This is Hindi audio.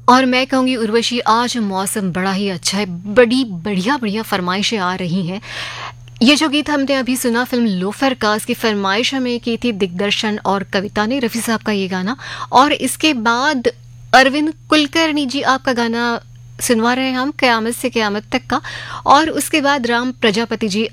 और मैं कहूँगी उर्वशी आज मौसम बड़ा ही अच्छा है, बड़ी बढ़िया बढ़िया फरमाइशें आ रही हैं। ये जो गीत हमने अभी सुना फिल्म लोफर का, इसकी फरमाइश हमें की थी दिग्दर्शन और कविता ने, रफ़ी साहब का ये गाना। और इसके बाद अरविंद कुलकर्णी जी आपका गाना सुनवा रहे हैं हम, क़यामत से क़यामत तक का। और उसके बाद राम प्रजापति जी